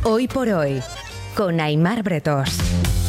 Hoy por hoy, con Aimar Bretós.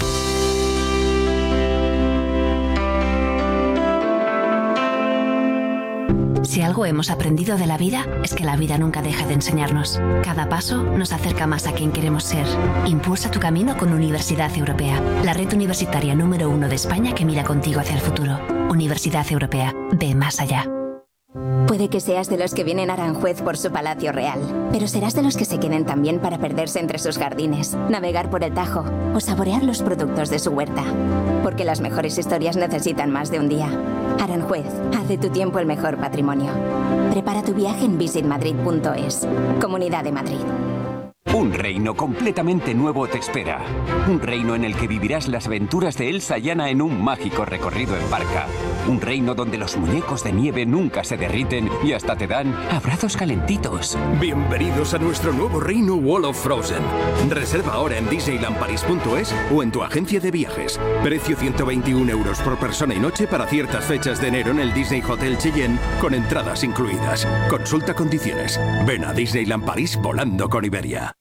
Si algo hemos aprendido de la vida, es que la vida nunca deja de enseñarnos. Cada paso nos acerca más a quien queremos ser. Impulsa tu camino con Universidad Europea, la red universitaria número 1 de España que mira contigo hacia el futuro. Universidad Europea, ve más allá. Puede que seas de los que vienen a Aranjuez por su palacio real, pero serás de los que se queden también para perderse entre sus jardines, navegar por el Tajo o saborear los productos de su huerta. Porque las mejores historias necesitan más de un día. Aranjuez, haz de tu tiempo el mejor patrimonio. Prepara tu viaje en visitmadrid.es. Comunidad de Madrid. Un reino completamente nuevo te espera. Un reino en el que vivirás las aventuras de Elsa y Anna en un mágico recorrido en barca. Un reino donde los muñecos de nieve nunca se derriten y hasta te dan abrazos calentitos. Bienvenidos a nuestro nuevo reino Wall of Frozen. Reserva ahora en disneylandparis.es o en tu agencia de viajes. Precio 121 € por persona y noche para ciertas fechas de enero en el Disney Hotel Cheyenne con entradas incluidas. Consulta condiciones. Ven a Disneyland París volando con Iberia.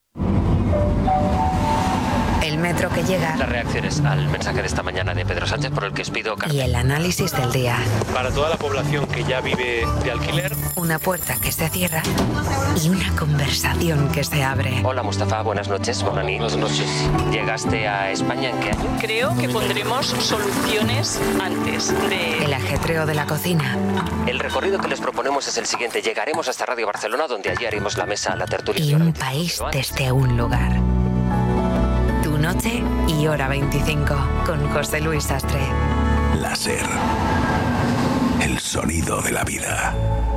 El metro que llega. Las reacciones al mensaje de esta mañana de Pedro Sánchez por el que os pido... Y el análisis del día. Para toda la población que ya vive de alquiler. Una puerta que se cierra y una conversación que se abre. Hola Mustafa, buenas noches. Buenas noches. ¿Llegaste a España en qué año? Creo que pondremos soluciones antes de... El ajetreo de la cocina. El recorrido que les proponemos es el siguiente. Llegaremos hasta Radio Barcelona, donde allí haremos la mesa, la tertulia. Y un país desde un lugar. Tu noche y hora 25 con José Luis Sastre. La SER. El sonido de la vida.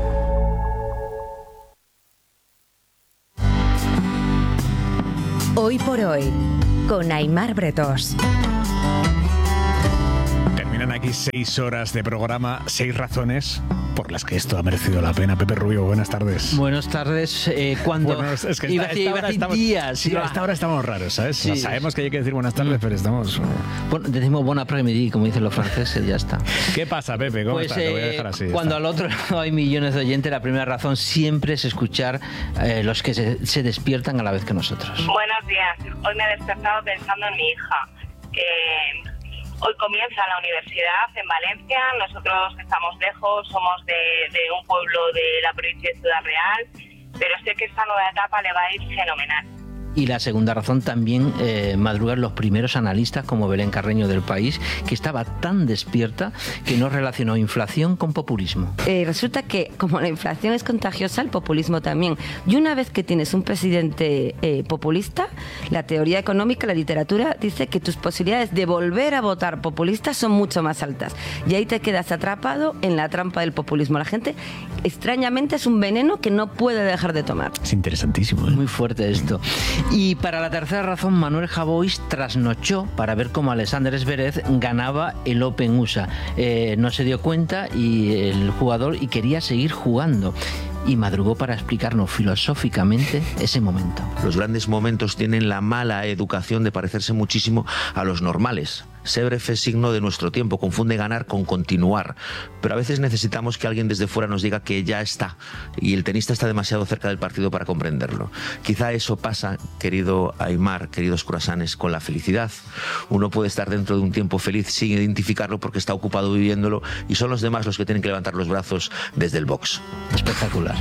Hoy por hoy, con Aimar Bretós. Terminan aquí 6 horas de programa, 6 razones por las que esto ha merecido la pena. Pepe Rubio, buenas tardes. Buenas tardes. Cuando bueno, es que iba a decir días. Sí, hasta ahora estamos raros, ¿sabes? Sí, sabemos que hay que decir buenas tardes, pero estamos... Bueno, decimos bon après-midi, como dicen los franceses, ya está. ¿Qué pasa, Pepe? ¿Cómo estás? Te voy a dejar así. Cuando al otro lado hay millones de oyentes, la primera razón siempre es escuchar los que se despiertan a la vez que nosotros. Buenos días. Hoy me he despertado pensando en mi hija. Hoy comienza la universidad en Valencia. Nosotros estamos lejos, somos de un pueblo de la provincia de Ciudad Real, pero sé que esta nueva etapa le va a ir fenomenal. Y la segunda razón también, madrugar los primeros analistas como Belén Carreño del País, que estaba tan despierta que no relacionó inflación con populismo. Resulta que como la inflación es contagiosa, el populismo también. Y una vez que tienes un presidente populista, la teoría económica, la literatura, dice que tus posibilidades de volver a votar populista son mucho más altas. Y ahí te quedas atrapado en la trampa del populismo. La gente, extrañamente, es un veneno que no puede dejar de tomar. Es interesantísimo, ¿eh? Muy fuerte esto. Y para la tercera razón, Manuel Javois trasnochó para ver cómo Alexander Zverev ganaba el Open USA. No se dio cuenta y el jugador quería seguir jugando. Y madrugó para explicarnos filosóficamente ese momento. Los grandes momentos tienen la mala educación de parecerse muchísimo a los normales. Zverev es signo de nuestro tiempo, confunde ganar con continuar, pero a veces necesitamos que alguien desde fuera nos diga que ya está, y el tenista está demasiado cerca del partido para comprenderlo. Quizá eso pasa, querido Aimar, queridos croissants, con la felicidad. Uno puede estar dentro de un tiempo feliz sin identificarlo porque está ocupado viviéndolo, y son los demás los que tienen que levantar los brazos desde el box. Espectacular.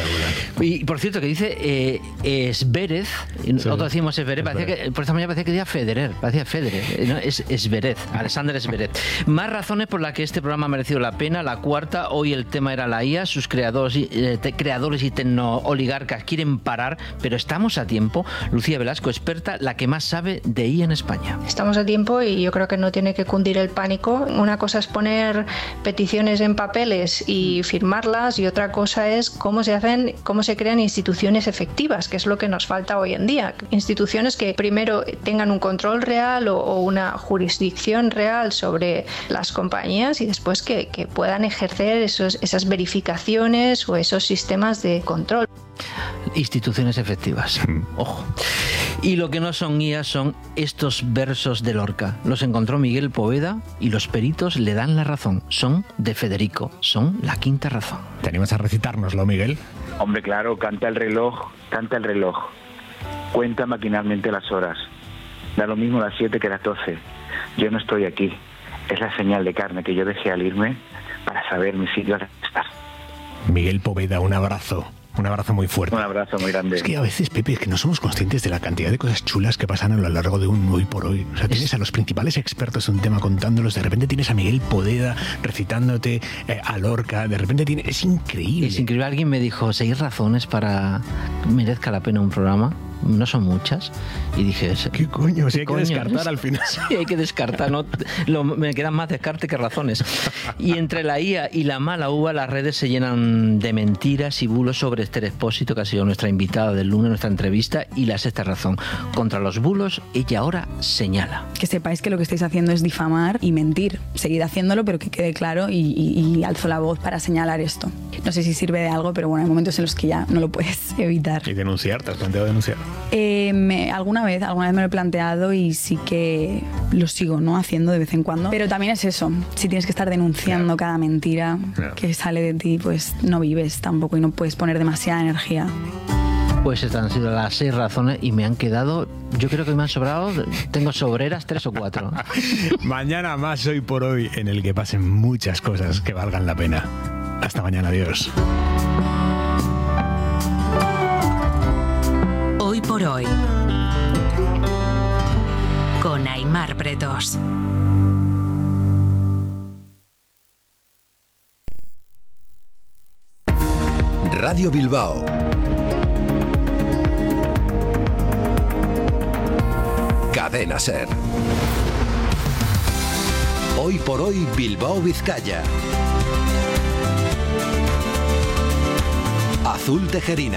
Y por cierto, que dice Zverev, nosotros decimos Zverev, por esta mañana parecía que decía Federer, ¿no? Es Zverev, Alexander Zverev. Más razones por las que este programa ha merecido la pena. La cuarta, hoy el tema era la IA, sus creadores y tecnooligarcas quieren parar, pero estamos a tiempo. Lucía Velasco, experta, la que más sabe de IA en España. Estamos a tiempo y yo creo que no tiene que cundir el pánico. Una cosa es poner peticiones en papeles y firmarlas, y otra cosa es cómo se crean instituciones efectivas, que es lo que nos falta hoy en día. Instituciones que primero tengan un control real o una jurisdicción real sobre las compañías, y después que puedan ejercer esas verificaciones o esos sistemas de control. Instituciones efectivas. Ojo. Y lo que no son guías son estos versos de Lorca. Los encontró Miguel Poveda y los peritos le dan la razón. Son de Federico. Son la quinta razón. ¿Te animas a recitárnoslo, Miguel? Hombre, claro, canta el reloj, canta el reloj. cuenta maquinalmente las horas. Da lo mismo las 7 que las 12. Yo no estoy aquí. Es la señal de carne que yo dejé al irme para saber mi sitio al estar. Miguel Poveda, un abrazo. Un abrazo muy fuerte. Un abrazo muy grande. Es que a veces, Pepe, es que no somos conscientes de la cantidad de cosas chulas que pasan a lo largo de un hoy por hoy. O sea, tienes a los principales expertos en un tema contándolos, de repente tienes a Miguel Poveda recitándote a Lorca, de repente tienes... Es increíble. Es increíble. Alguien me dijo, 6 razones para que merezca la pena un programa. No son muchas. Y dije... ¿Qué coño? Si hay que descartar al final. Sí, hay que descartar. No, me quedan más descarte que razones. Y entre la IA y la mala uva, las redes se llenan de mentiras y bulos sobre Esther Expósito, que ha sido nuestra invitada del lunes, nuestra entrevista, y la sexta razón. Contra los bulos, ella ahora señala. Que sepáis que lo que estáis haciendo es difamar y mentir. Seguid haciéndolo, pero que quede claro y alzo la voz para señalar esto. No sé si sirve de algo, pero bueno, hay momentos en los que ya no lo puedes evitar. ¿Y denunciar? ¿Te has planteado denunciar? Alguna vez me lo he planteado y sí que lo sigo, ¿no?, haciendo de vez en cuando. Pero también es eso, si tienes que estar denunciando cada mentira que sale de ti, pues no vives tampoco y no puedes poner demasiada energía. Pues estas han sido las 6 razones y me han quedado, yo creo que me han sobrado, tengo sobreras 3 o 4. Mañana más Hoy por Hoy, en el que pasen muchas cosas que valgan la pena. Hasta mañana, adiós. Hoy por Hoy, con Aimar Pretos. Radio Bilbao. Cadena SER. Hoy por Hoy Bilbao Vizcaya. Azul Tejerina.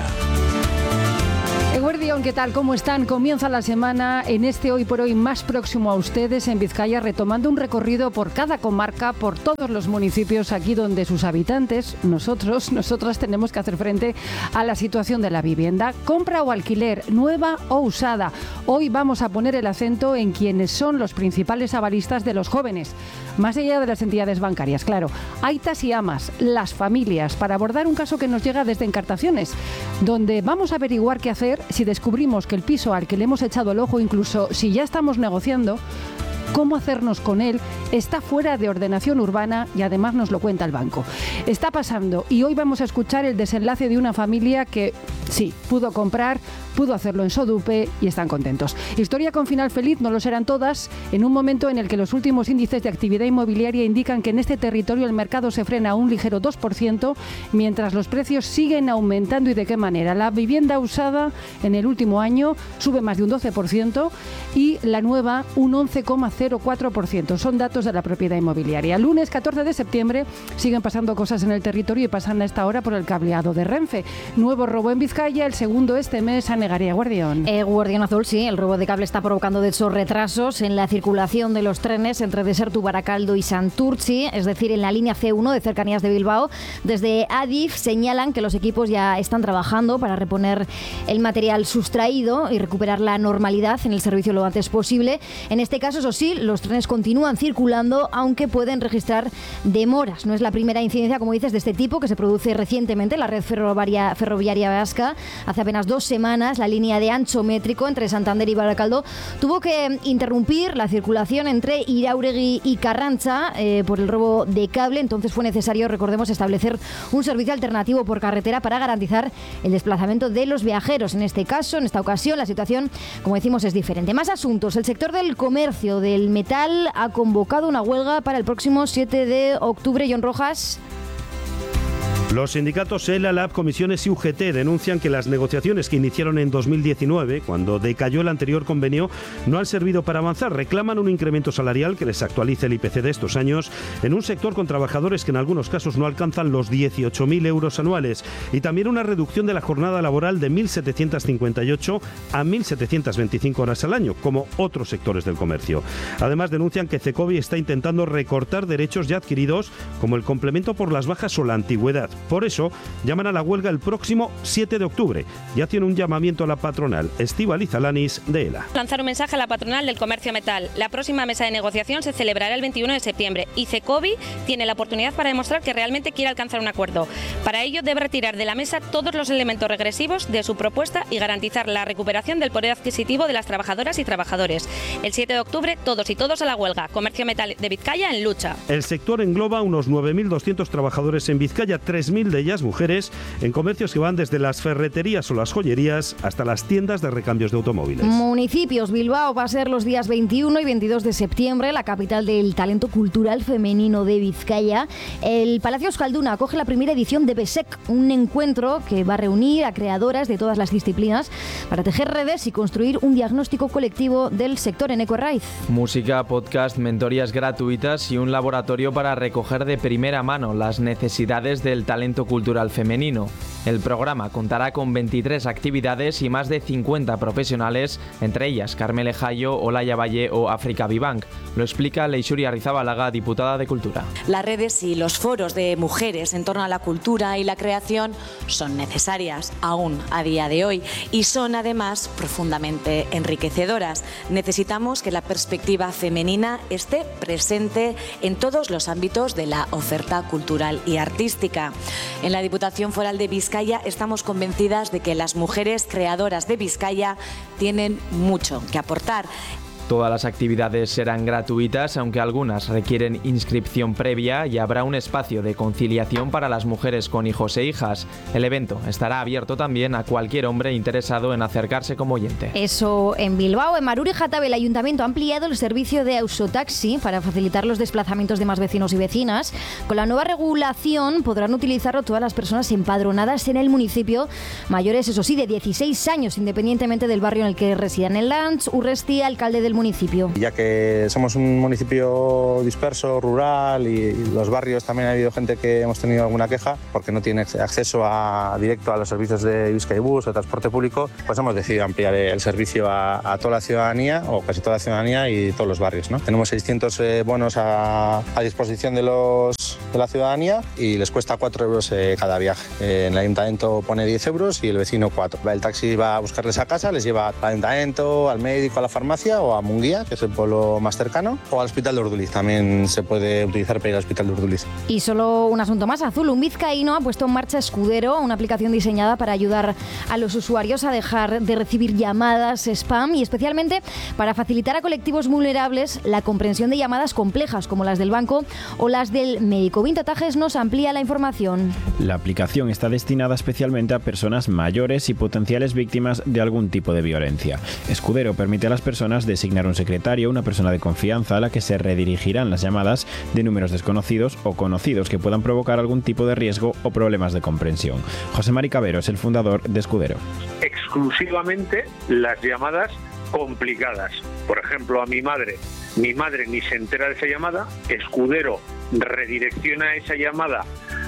Eguerdión, ¿qué tal? ¿Cómo están? Comienza la semana en este Hoy por Hoy más próximo a ustedes en Vizcaya, retomando un recorrido por cada comarca, por todos los municipios aquí donde sus habitantes, nosotras tenemos que hacer frente a la situación de la vivienda, compra o alquiler, nueva o usada. Hoy vamos a poner el acento en quienes son los principales avalistas de los jóvenes, más allá de las entidades bancarias, claro, aitas y amas, las familias, para abordar un caso que nos llega desde Encartaciones, donde vamos a averiguar qué hacer si descubrimos que el piso al que le hemos echado el ojo, incluso si ya estamos negociando, cómo hacernos con él, está fuera de ordenación urbana y además nos lo cuenta el banco. Está pasando y hoy vamos a escuchar el desenlace de una familia que sí, pudo comprar, pudo hacerlo en Sodupe y están contentos. Historia con final feliz, no lo serán todas, en un momento en el que los últimos índices de actividad inmobiliaria indican que en este territorio el mercado se frena a un ligero 2%, mientras los precios siguen aumentando. ¿Y de qué manera? La vivienda usada en el último año sube más de un 12% y la nueva un 11,04%. Son datos de la propiedad inmobiliaria. Lunes 14 de septiembre siguen pasando cosas en el territorio y pasan a esta hora por el cableado de Renfe. Nuevo robo en Vizcaya, el segundo este mes. Negaría, Guardión. Guardián Azul, sí. El robo de cable está provocando, de hecho, retrasos en la circulación de los trenes entre Desertu, Baracaldo y Santurtzi, es decir, en la línea C1 de cercanías de Bilbao. Desde Adif señalan que los equipos ya están trabajando para reponer el material sustraído y recuperar la normalidad en el servicio lo antes posible. En este caso, eso sí, los trenes continúan circulando, aunque pueden registrar demoras. No es la primera incidencia, como dices, de este tipo que se produce recientemente en la red ferroviaria vasca. Hace apenas 2 semanas, la línea de ancho métrico entre Santander y Baracaldo tuvo que interrumpir la circulación entre Irauregui y Carranza por el robo de cable. Entonces fue necesario, recordemos, establecer un servicio alternativo por carretera para garantizar el desplazamiento de los viajeros. En este caso, en esta ocasión, la situación, como decimos, es diferente. Más asuntos. El sector del comercio del metal ha convocado una huelga para el próximo 7 de octubre. John Rojas. Los sindicatos ELA, LAB, Comisiones y UGT denuncian que las negociaciones que iniciaron en 2019, cuando decayó el anterior convenio, no han servido para avanzar. Reclaman un incremento salarial que les actualice el IPC de estos años en un sector con trabajadores que en algunos casos no alcanzan los 18.000 euros anuales, y también una reducción de la jornada laboral de 1.758 a 1.725 horas al año, como otros sectores del comercio. Además, denuncian que Cecovi está intentando recortar derechos ya adquiridos, como el complemento por las bajas o la antigüedad. Por eso, llaman a la huelga el próximo 7 de octubre y hacen un llamamiento a la patronal Estíbaliz Alanis de ELA. Lanzar un mensaje a la patronal del comercio metal. La próxima mesa de negociación se celebrará el 21 de septiembre y CECOBI tiene la oportunidad para demostrar que realmente quiere alcanzar un acuerdo. Para ello debe retirar de la mesa todos los elementos regresivos de su propuesta y garantizar la recuperación del poder adquisitivo de las trabajadoras y trabajadores. El 7 de octubre, todos y todos a la huelga. Comercio metal de Vizcaya en lucha. El sector engloba unos 9.200 trabajadores en Vizcaya, 3.000 de ellas mujeres, en comercios que van desde las ferreterías o las joyerías hasta las tiendas de recambios de automóviles. Municipios. Bilbao va a ser los días 21 y 22 de septiembre, la capital del talento cultural femenino de Vizcaya. El Palacio Euskalduna acoge la primera edición de BESEC, un encuentro que va a reunir a creadoras de todas las disciplinas para tejer redes y construir un diagnóstico colectivo del sector en Ecoarraiz. Música, podcast, mentorías gratuitas y un laboratorio para recoger de primera mano las necesidades del talento cultural femenino. El programa contará con 23 actividades y más de 50 profesionales, entre ellas Carmele Jayo, Olaya Valle o África Vivank. Lo explica Leixuri Arrizabalaga, diputada de Cultura. Las redes y los foros de mujeres en torno a la cultura y la creación son necesarias aún a día de hoy y son además profundamente enriquecedoras. Necesitamos que la perspectiva femenina esté presente en todos los ámbitos de la oferta cultural y artística. En la Diputación Foral de Vizcaya estamos convencidas de que las mujeres creadoras de Vizcaya tienen mucho que aportar. Todas las actividades serán gratuitas, aunque algunas requieren inscripción previa y habrá un espacio de conciliación para las mujeres con hijos e hijas. El evento estará abierto también a cualquier hombre interesado en acercarse como oyente. Eso en Bilbao. En Maruri Jatabe, el Ayuntamiento ha ampliado el servicio de Ausotaxi para facilitar los desplazamientos de más vecinos y vecinas. Con la nueva regulación podrán utilizarlo todas las personas empadronadas en el municipio, mayores, eso sí, de 16 años, independientemente del barrio en el que residan. En Lanz, Urresti, alcalde del municipio. Ya que somos un municipio disperso, rural, y los barrios también ha habido gente que hemos tenido alguna queja porque no tiene acceso directo a los servicios de Bizkaibus o transporte público, pues hemos decidido ampliar el servicio a toda la ciudadanía, o casi toda la ciudadanía y todos los barrios, ¿no? Tenemos 600 bonos a disposición de la ciudadanía y les cuesta 4 euros cada viaje. En el ayuntamiento pone 10 euros y el vecino 4. El taxi va a buscarles a casa, les lleva al ayuntamiento, al médico, a la farmacia o a Munguía, que es el pueblo más cercano, o al Hospital de Urduliz. También se puede utilizar para ir al Hospital de Urduliz. Y solo un asunto más, Azul. Un vizcaíno ha puesto en marcha Escudero, una aplicación diseñada para ayudar a los usuarios a dejar de recibir llamadas spam y especialmente para facilitar a colectivos vulnerables la comprensión de llamadas complejas como las del banco o las del médico. Vinto Tajes nos amplía la información. La aplicación está destinada especialmente a personas mayores y potenciales víctimas de algún tipo de violencia. Escudero permite a las personas designar un secretario, una persona de confianza a la que se redirigirán las llamadas de números desconocidos o conocidos que puedan provocar algún tipo de riesgo o problemas de comprensión. José Mari Cabero es el fundador de Escudero. Exclusivamente las llamadas complicadas. Por ejemplo, a mi madre ni se entera de esa llamada, Escudero redirecciona esa llamada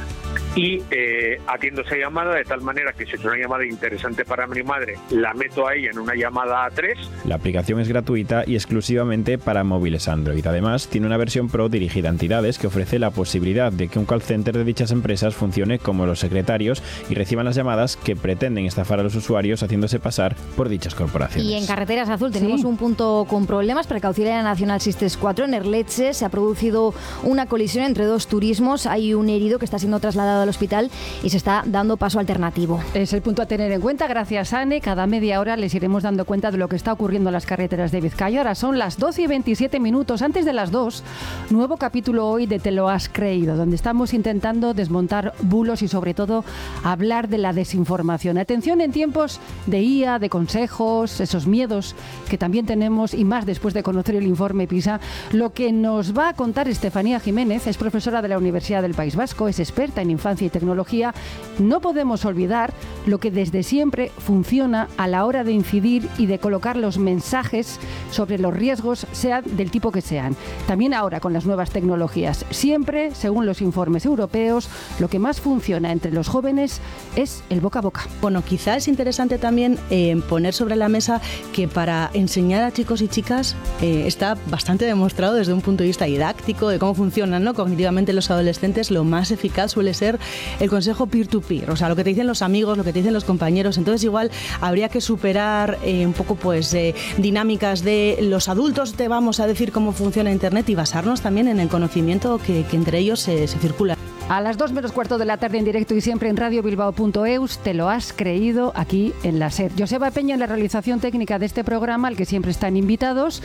y atiendo esa llamada de tal manera que si es una llamada interesante para mi madre, la meto a ella en una llamada a 3. La aplicación es gratuita y exclusivamente para móviles Android. Además, tiene una versión Pro dirigida a entidades que ofrece la posibilidad de que un call center de dichas empresas funcione como los secretarios y reciban las llamadas que pretenden estafar a los usuarios haciéndose pasar por dichas corporaciones. Y en Carreteras Azul tenemos un punto con problemas. Precaución en la Nacional 634 en Erletxe. Se ha producido una colisión entre dos turismos. Hay un herido que está siendo trasladado al hospital y se está dando paso alternativo. Es el punto a tener en cuenta. Gracias, Anne. Cada media hora les iremos dando cuenta de lo que está ocurriendo en las carreteras de Vizcaya. Ahora son las 12 y 27 minutos. Antes de las 2, nuevo capítulo hoy de Te lo has creído, donde estamos intentando desmontar bulos y sobre todo hablar de la desinformación. Atención en tiempos de IA, de consejos, esos miedos que también tenemos y más después de conocer el informe PISA. Lo que nos va a contar Estefanía Jiménez, es profesora de la Universidad del País Vasco, es experta en infancia y tecnología. No podemos olvidar lo que desde siempre funciona a la hora de incidir y de colocar los mensajes sobre los riesgos, sean del tipo que sean. También ahora con las nuevas tecnologías. Siempre, según los informes europeos, lo que más funciona entre los jóvenes es el boca a boca. Bueno, quizá es interesante también poner sobre la mesa que para enseñar a chicos y chicas está bastante demostrado desde un punto de vista didáctico, de cómo funcionan, ¿no?, cognitivamente los adolescentes. Lo más eficaz suele ser mejor el consejo peer-to-peer, o sea, lo que te dicen los amigos, lo que te dicen los compañeros. Entonces igual habría que superar un poco pues dinámicas de los adultos te vamos a decir cómo funciona Internet y basarnos también en el conocimiento que entre ellos se circula. A las 2 menos cuarto de la tarde en directo y siempre en radiobilbao.eus, te lo has creído aquí en la SER. Joseba Peña en la realización técnica de este programa, al que siempre están invitados.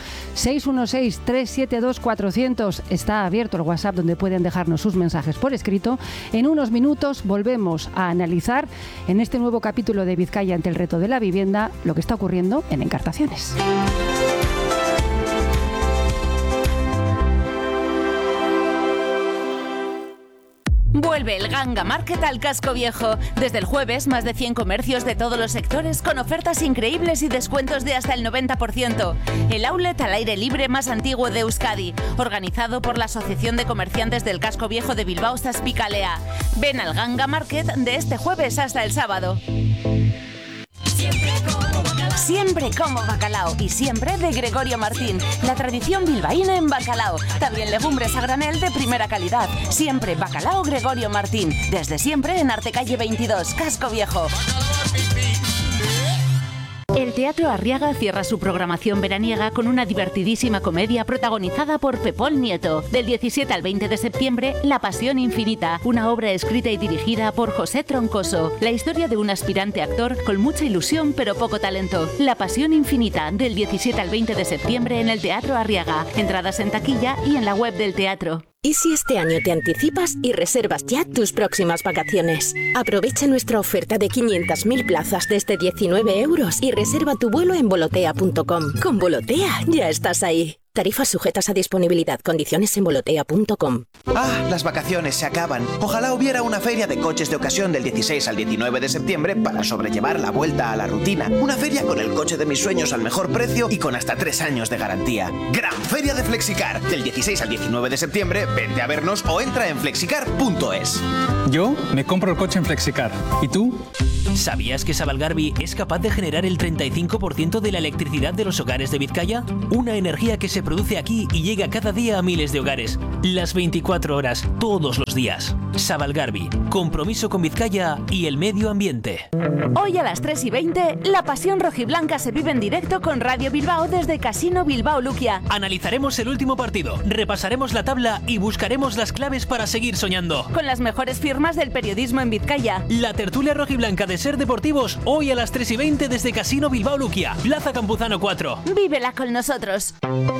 616-372-400 está abierto el WhatsApp donde pueden dejarnos sus mensajes por escrito. En unos minutos volvemos a analizar en este nuevo capítulo de Vizcaya ante el reto de la vivienda lo que está ocurriendo en Encartaciones. Vuelve el Ganga Market al Casco Viejo. Desde el jueves, más de 100 comercios de todos los sectores con ofertas increíbles y descuentos de hasta el 90%. El outlet al aire libre más antiguo de Euskadi, organizado por la Asociación de Comerciantes del Casco Viejo de Bilbao Zazpicalea. Ven al Ganga Market de este jueves hasta el sábado. Siempre como bacalao y siempre de Gregorio Martín, la tradición bilbaína en bacalao. También legumbres a granel de primera calidad. Siempre bacalao Gregorio Martín, desde siempre en Artecalle 22, Casco Viejo. El Teatro Arriaga cierra su programación veraniega con una divertidísima comedia protagonizada por Pepón Nieto. Del 17 al 20 de septiembre, La Pasión Infinita, una obra escrita y dirigida por José Troncoso. La historia de un aspirante actor con mucha ilusión pero poco talento. La Pasión Infinita, del 17 al 20 de septiembre en el Teatro Arriaga. Entradas en taquilla y en la web del teatro. ¿Y si este año te anticipas y reservas ya tus próximas vacaciones? Aprovecha nuestra oferta de 500.000 plazas desde 19 euros y reserva tu vuelo en volotea.com. Con Volotea ya estás ahí. Tarifas sujetas a disponibilidad. Condiciones en volotea.com. Ah, las vacaciones se acaban. Ojalá hubiera una feria de coches de ocasión del 16 al 19 de septiembre para sobrellevar la vuelta a la rutina. Una feria con el coche de mis sueños al mejor precio y con hasta 3 años de garantía. Gran Feria de Flexicar. Del 16 al 19 de septiembre, vente a vernos o entra en flexicar.es. Yo me compro el coche en Flexicar. ¿Y tú? ¿Sabías que Sabalgarbi es capaz de generar el 35% de la electricidad de los hogares de Vizcaya? Una energía que se produce aquí y llega cada día a miles de hogares. Las 24 horas, todos los días. Sabalgarbi, compromiso con Vizcaya y el medio ambiente. Hoy a las 3:20, la pasión rojiblanca se vive en directo con Radio Bilbao desde Casino Bilbao Luquia. Analizaremos el último partido, repasaremos la tabla y buscaremos las claves para seguir soñando. Con las mejores firmas del periodismo en Vizcaya. La tertulia rojiblanca de Ser Deportivos, hoy a las 3:20 desde Casino Bilbao Luquia, Plaza Campuzano 4. Vívela con nosotros.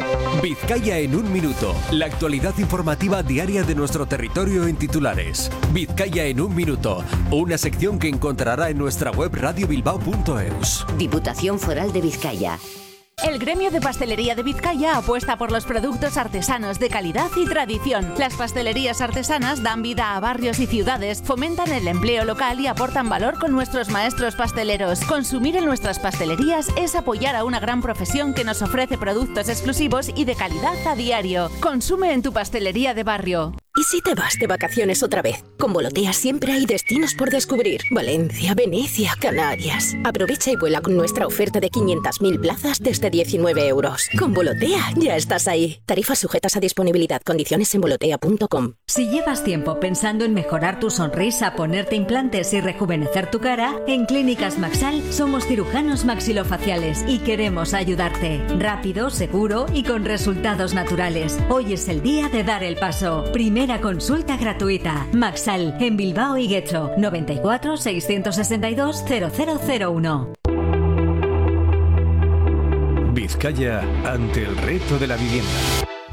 Vizcaya en un minuto. La actualidad informativa diaria de nuestro territorio en titulares. Vizcaya en un minuto. Una sección que encontrará en nuestra web radiobilbao.eus. Diputación Foral de Vizcaya. El gremio de pastelería de Vizcaya apuesta por los productos artesanos de calidad y tradición. Las pastelerías artesanas dan vida a barrios y ciudades, fomentan el empleo local y aportan valor con nuestros maestros pasteleros. Consumir en nuestras pastelerías es apoyar a una gran profesión que nos ofrece productos exclusivos y de calidad a diario. Consume en tu pastelería de barrio. ¿Y si te vas de vacaciones otra vez? Con Volotea siempre hay destinos por descubrir. Valencia, Venecia, Canarias. Aprovecha y vuela con nuestra oferta de 500.000 plazas desde 19 euros. Con Volotea ya estás ahí. Tarifas sujetas a disponibilidad. Condiciones en volotea.com. Si llevas tiempo pensando en mejorar tu sonrisa, ponerte implantes y rejuvenecer tu cara, en Clínicas Maxal somos cirujanos maxilofaciales y queremos ayudarte. Rápido, seguro y con resultados naturales. Hoy es el día de dar el paso. Primera consulta gratuita. Maxal, en Bilbao y Guecho. 94 662 0001. Vizcaya ante el reto de la vivienda.